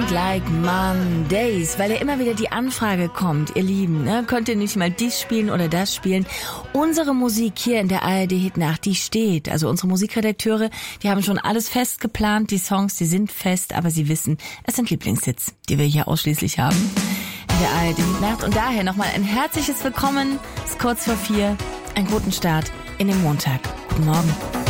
Don't Like Mondays, weil ja immer wieder die Anfrage kommt, ihr Lieben, ne? Könnt ihr nicht mal dies spielen oder das spielen? Unsere Musik hier in der ARD Hitnacht, die steht. Also unsere Musikredakteure, die haben schon alles fest geplant, die Songs, die sind fest, aber sie wissen, es sind Lieblingshits, die wir hier ausschließlich haben in der ARD Hitnacht. Und daher nochmal ein herzliches Willkommen, es ist kurz vor 4, einen guten Start in den Montag. Guten Morgen.